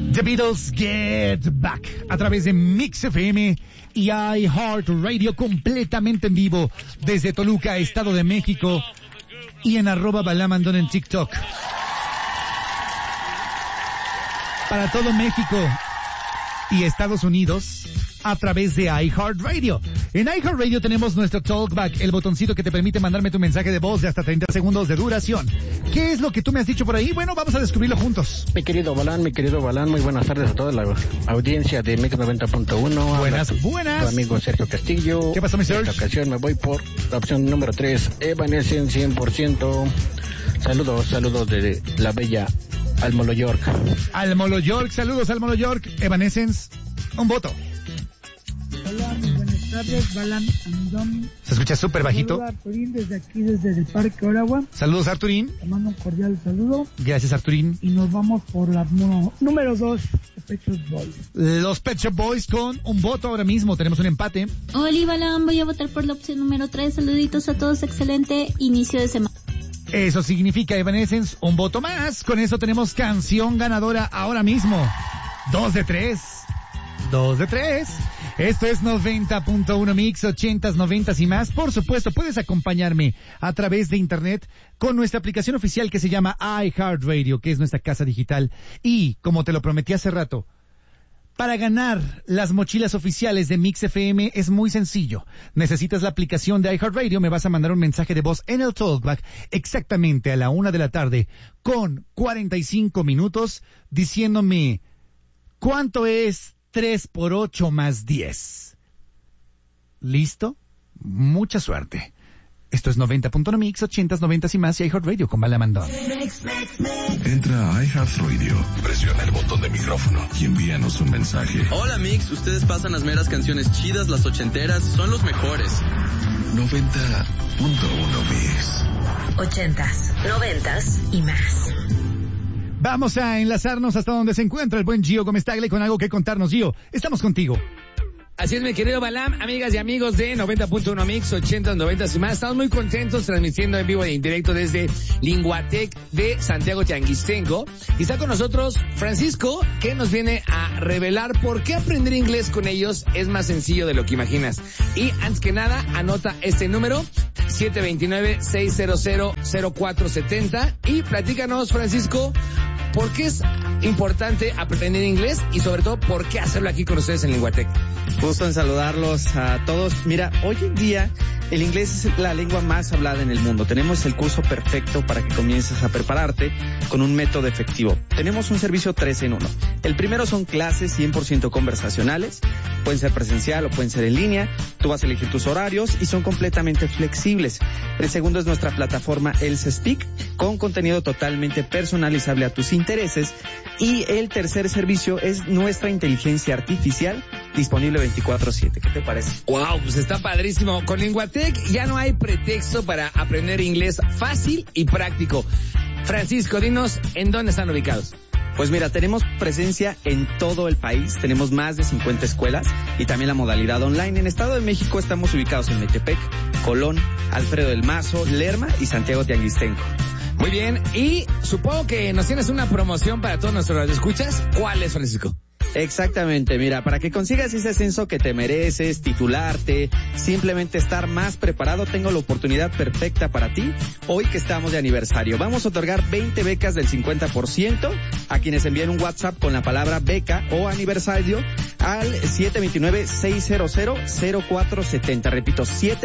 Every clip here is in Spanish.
The Beatles Get Back a través de Mix FM y iHeartRadio completamente en vivo desde Toluca, Estado de México, y en @balamandon en TikTok. Para todo México y Estados Unidos a través de iHeartRadio. En iHeartRadio tenemos nuestro Talkback, el botoncito que te permite mandarme tu mensaje de voz de hasta 30 segundos de duración. ¿Qué es lo que tú me has dicho por ahí? Bueno, vamos a descubrirlo juntos. Mi querido Balán, muy buenas tardes a toda la audiencia de Mix 90.1. Buenas. Tu amigo Sergio Castillo. ¿Qué pasó, mi Sergio? En esta ocasión me voy por la opción número 3, Evanescence 100%. Saludos de la bella Almolo York. Almolo York, saludos Almolo York. Evanescence, un voto. Hola, muy buenas tardes, Balan Andón. Se escucha súper bajito. Saludos a Arturín desde aquí, desde el Parque Oragua. Saludos, Arturín. Te mando un cordial saludo. Gracias, Arturín. Y nos vamos por la número 2, Pet Shop Boys. Los Pet Shop Boys con un voto ahora mismo. Tenemos un empate. Hola, Balan, voy a votar por la opción número 3. Saluditos a todos, excelente inicio de semana. Eso significa, Evanescence, un voto más. Con eso tenemos canción ganadora ahora mismo. 2 de 3. 2 de 3. Esto es 90.1 Mix, 80s, 90s y más. Por supuesto, puedes acompañarme a través de internet con nuestra aplicación oficial que se llama iHeartRadio, que es nuestra casa digital. Y, como te lo prometí hace rato, para ganar las mochilas oficiales de Mix FM es muy sencillo. Necesitas la aplicación de iHeartRadio, me vas a mandar un mensaje de voz en el Talkback exactamente a la 1 de la tarde con 45 minutos diciéndome cuánto es 3 por 8 más 10. ¿Listo? Mucha suerte. Esto es 90.1 Mix, 80s, 90s y más y iHeartRadio con Balamandón. Entra a iHeartRadio, presiona el botón de micrófono y envíanos un mensaje. Hola Mix, ustedes pasan las meras canciones chidas, las ochenteras, son los mejores. 90.1 Mix. 80s, 90s y más. Vamos a enlazarnos hasta donde se encuentra el buen Gio Gómez Tagle con algo que contarnos. Gio, estamos contigo. Así es, mi querido Balam, amigas y amigos de 90.1 Mix, 80, 90 y más. Estamos muy contentos transmitiendo en vivo e indirecto desde Linguatec de Santiago Tianguistenco. Y está con nosotros Francisco, que nos viene a revelar por qué aprender inglés con ellos es más sencillo de lo que imaginas. Y antes que nada, anota este número, 729-600-0470. Y platícanos, Francisco, ¿por qué es importante aprender inglés? Y sobre todo, ¿por qué hacerlo aquí con ustedes en Linguatec? Gusto en saludarlos a todos. Mira, hoy en día el inglés es la lengua más hablada en el mundo. Tenemos el curso perfecto para que comiences a prepararte con un método efectivo. Tenemos un servicio 3 en 1. El primero son clases 100% conversacionales. Pueden ser presencial o pueden ser en línea. Tú vas a elegir tus horarios y son completamente flexibles. El segundo es nuestra plataforma Else Speak, con contenido totalmente personalizable a tus intereses. Y el tercer servicio es nuestra inteligencia artificial, disponible 24/7. ¿Qué te parece? Wow, pues está padrísimo. Con Linguatec ya no hay pretexto para aprender inglés fácil y práctico. Francisco, dinos en dónde están ubicados. Pues mira, tenemos presencia en todo el país, tenemos más de 50 escuelas y también la modalidad online. En Estado de México estamos ubicados en Metepec, Colón, Alfredo del Mazo, Lerma y Santiago Tianguistenco. Muy bien, y supongo que nos tienes una promoción para todos nuestros radioescuchas. ¿Cuál es, Francisco? Exactamente, mira, para que consigas ese ascenso que te mereces, titularte, simplemente estar más preparado, tengo la oportunidad perfecta para ti, hoy que estamos de aniversario. Vamos a otorgar 20 becas del 50% a quienes envíen un WhatsApp con la palabra beca o aniversario al 729-600-0470. Repito,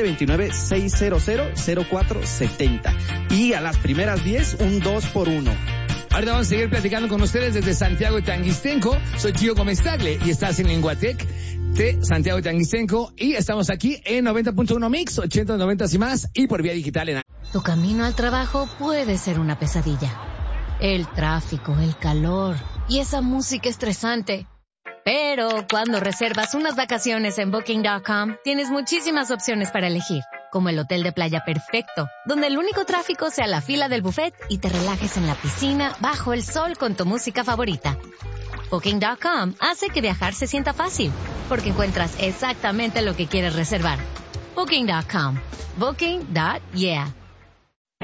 729-600-0470. Y a las primeras 10, un 2x1. Ahorita vamos a seguir platicando con ustedes desde Santiago de Tianguistenco. Soy Gio Gómez Tagle y estás en Linguatec de Santiago de Tianguistenco y estamos aquí en 90.1 Mix, 80, 90 y más y por vía digital en... Tu camino al trabajo puede ser una pesadilla. El tráfico, el calor y esa música estresante. Pero cuando reservas unas vacaciones en Booking.com, tienes muchísimas opciones para elegir. Como el hotel de playa perfecto, donde el único tráfico sea la fila del buffet y te relajes en la piscina bajo el sol con tu música favorita. Booking.com hace que viajar se sienta fácil, porque encuentras exactamente lo que quieres reservar. Booking.com. Booking.yeah.